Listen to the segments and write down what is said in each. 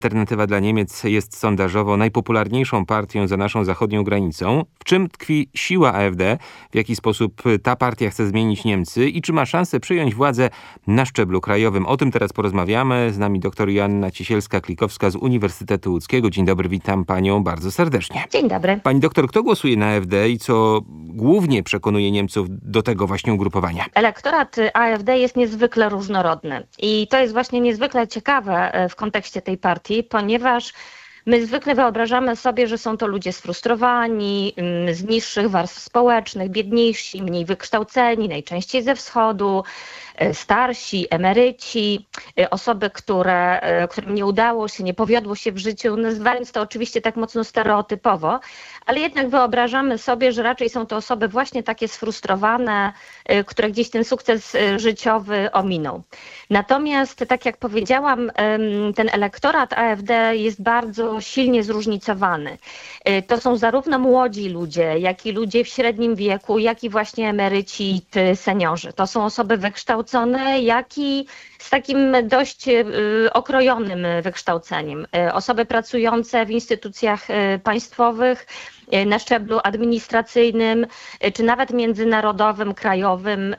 Alternatywa dla Niemiec jest sondażowo najpopularniejszą partią za naszą zachodnią granicą. W czym tkwi siła AfD? W jaki sposób ta partia chce zmienić Niemcy? I czy ma szansę przyjąć władzę na szczeblu krajowym? O tym teraz porozmawiamy. Z nami dr Joanna Ciesielska-Klikowska z Uniwersytetu Łódzkiego. Dzień dobry, witam panią bardzo serdecznie. Dzień dobry. Pani doktor, kto głosuje na AfD i co głównie przekonuje Niemców do tego właśnie ugrupowania? Elektorat AfD jest niezwykle różnorodny i to jest właśnie niezwykle ciekawe w kontekście tej partii, ponieważ my zwykle wyobrażamy sobie, że są to ludzie sfrustrowani, z niższych warstw społecznych, biedniejsi, mniej wykształceni, najczęściej ze wschodu, starsi, emeryci, osoby, którym nie udało się, nie powiodło się w życiu, nazywając to oczywiście tak mocno stereotypowo, ale jednak wyobrażamy sobie, że raczej są to osoby właśnie takie sfrustrowane, które gdzieś ten sukces życiowy ominą. Natomiast, tak jak powiedziałam, ten elektorat AfD jest bardzo silnie zróżnicowany. To są zarówno młodzi ludzie, jak i ludzie w średnim wieku, jak i właśnie emeryci czy seniorzy. To są osoby wykształcone, jak i z takim dość okrojonym wykształceniem. Osoby pracujące w instytucjach państwowych, na szczeblu administracyjnym, czy nawet międzynarodowym, krajowym,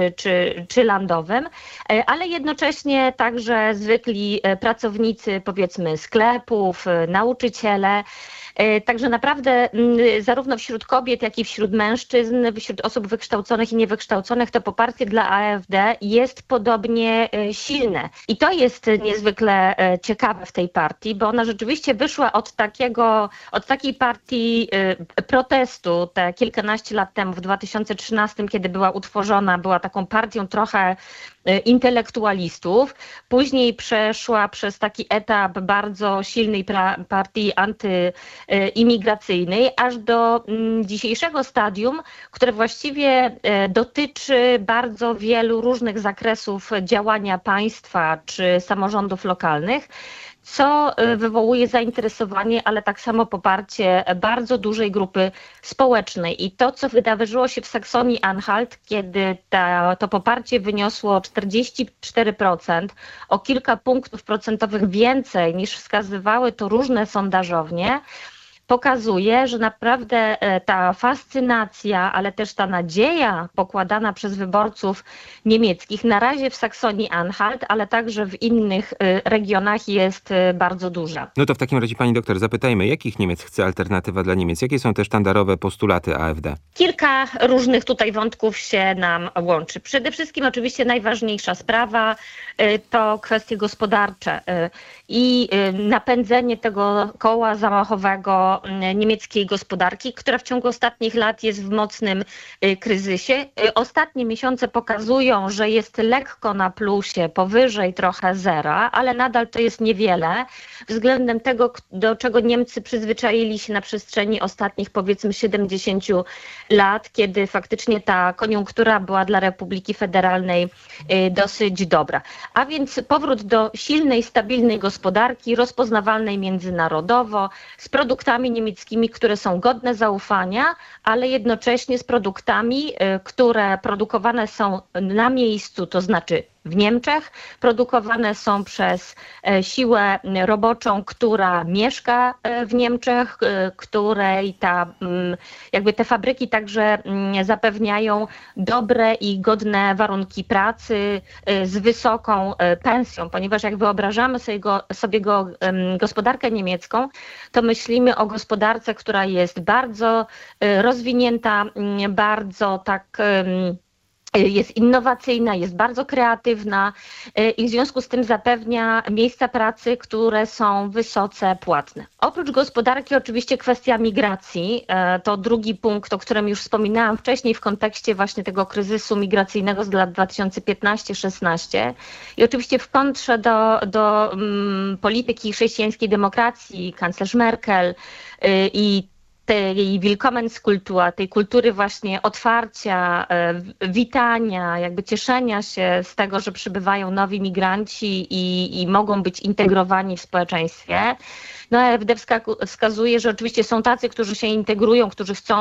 czy landowym, ale jednocześnie także zwykli pracownicy, powiedzmy, sklepów, nauczyciele. Także naprawdę zarówno wśród kobiet, jak i wśród mężczyzn, wśród osób wykształconych i niewykształconych to poparcie dla AfD jest podobnie silne. I to jest niezwykle ciekawe w tej partii, bo ona rzeczywiście wyszła od takiej partii protestu te kilkanaście lat temu, w 2013, kiedy była utworzona, była taką partią trochę intelektualistów. Później przeszła przez taki etap bardzo silnej partii antyimigracyjnej, aż do dzisiejszego stadium, które właściwie dotyczy bardzo wielu różnych zakresów działania państwa czy samorządów lokalnych, co wywołuje zainteresowanie, ale tak samo poparcie bardzo dużej grupy społecznej. I to, co wydarzyło się w Saksonii-Anhalt, kiedy to poparcie wyniosło 44%, o kilka punktów procentowych więcej niż wskazywały to różne sondażownie, pokazuje, że naprawdę ta fascynacja, ale też ta nadzieja pokładana przez wyborców niemieckich na razie w Saksonii-Anhalt, ale także w innych regionach jest bardzo duża. No to w takim razie, pani doktor, zapytajmy, jakich Niemiec chce Alternatywa dla Niemiec? Jakie są te sztandarowe postulaty AfD? Kilka różnych tutaj wątków się nam łączy. Przede wszystkim oczywiście najważniejsza sprawa to kwestie gospodarcze i napędzenie tego koła zamachowego niemieckiej gospodarki, która w ciągu ostatnich lat jest w mocnym kryzysie. Ostatnie miesiące pokazują, że jest lekko na plusie, powyżej trochę zera, ale nadal to jest niewiele względem tego, do czego Niemcy przyzwyczaili się na przestrzeni ostatnich, powiedzmy, 70 lat, kiedy faktycznie ta koniunktura była dla Republiki Federalnej dosyć dobra. A więc powrót do silnej, stabilnej gospodarki, rozpoznawalnej międzynarodowo, z produktami niemieckimi, które są godne zaufania, ale jednocześnie z produktami, które produkowane są na miejscu, to znaczy w Niemczech, produkowane są przez siłę roboczą, która mieszka w Niemczech, której te fabryki także zapewniają dobre i godne warunki pracy z wysoką pensją, ponieważ jak wyobrażamy sobie gospodarkę niemiecką, to myślimy o gospodarce, która jest bardzo rozwinięta, bardzo jest innowacyjna, jest bardzo kreatywna i w związku z tym zapewnia miejsca pracy, które są wysoce płatne. Oprócz gospodarki oczywiście kwestia migracji, to drugi punkt, o którym już wspominałam wcześniej w kontekście właśnie tego kryzysu migracyjnego z lat 2015-16 i oczywiście w kontrze do polityki chrześcijańskiej demokracji, kanclerz Merkel i tej Willkommenskultur, tej kultury właśnie otwarcia, witania, jakby cieszenia się z tego, że przybywają nowi migranci i mogą być integrowani w społeczeństwie. No AfD wskazuje, że oczywiście są tacy, którzy się integrują, którzy chcą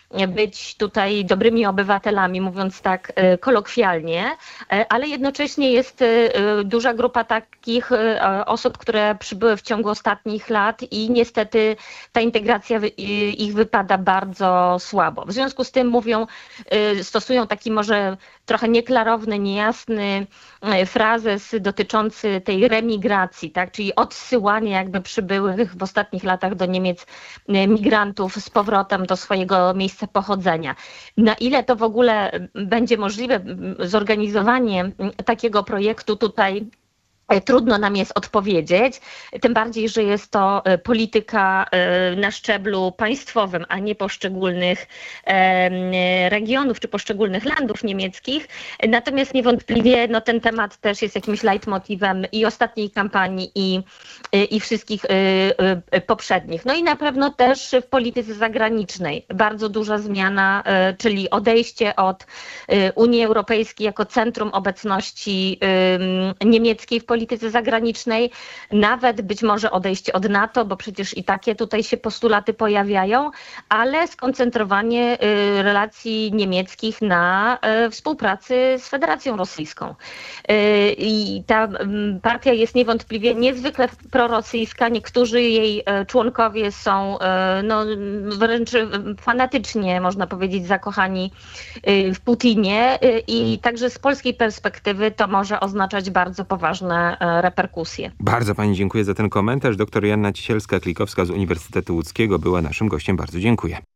być tutaj dobrymi obywatelami, mówiąc tak kolokwialnie, ale jednocześnie jest duża grupa takich osób, które przybyły w ciągu ostatnich lat i niestety ta integracja ich wypada bardzo słabo. W związku z tym stosują taki może trochę nieklarowny, niejasny frazes dotyczący tej remigracji, tak? Czyli odsyłania jakby przybyłych w ostatnich latach do Niemiec migrantów z powrotem do swojego miejsca pochodzenia. Na ile to w ogóle będzie możliwe, zorganizowanie takiego projektu tutaj trudno nam jest odpowiedzieć, tym bardziej, że jest to polityka na szczeblu państwowym, a nie poszczególnych regionów czy poszczególnych landów niemieckich. Natomiast niewątpliwie ten temat też jest jakimś leitmotivem i ostatniej kampanii, i wszystkich poprzednich. No i na pewno też w polityce zagranicznej bardzo duża zmiana, czyli odejście od Unii Europejskiej jako centrum obecności niemieckiej w polityce zagranicznej, nawet być może odejście od NATO, bo przecież i takie tutaj się postulaty pojawiają, ale skoncentrowanie relacji niemieckich na współpracy z Federacją Rosyjską. I ta partia jest niewątpliwie niezwykle prorosyjska. Niektórzy jej członkowie są wręcz fanatycznie, można powiedzieć, zakochani w Putinie i także z polskiej perspektywy to może oznaczać bardzo poważne reperkusje. Bardzo pani dziękuję za ten komentarz. Doktor Joanna Cisielska-Klikowska z Uniwersytetu Łódzkiego była naszym gościem. Bardzo dziękuję.